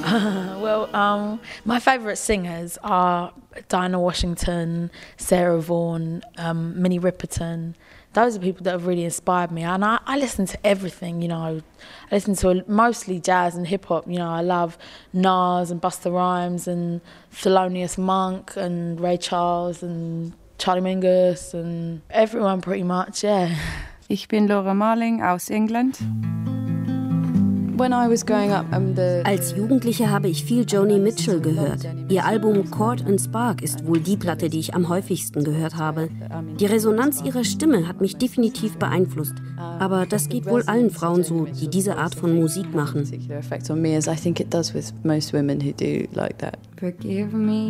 My favourite singers are Dinah Washington, Sarah Vaughan, Minnie Riperton. Those are people that have really inspired me, and I listen to everything, you know. I listen to mostly jazz and hip-hop, you know. I love Nas and Busta Rhymes and Thelonious Monk and Ray Charles and Charlie Mingus and everyone pretty much, yeah. Ich bin Laura Marling aus England. Als Jugendliche habe ich viel Joni Mitchell gehört. Ihr Album Chord and Spark ist wohl die Platte, die ich am häufigsten gehört habe. Die Resonanz ihrer Stimme hat mich definitiv beeinflusst. Aber das geht wohl allen Frauen so, die diese Art von Musik machen. Forgive me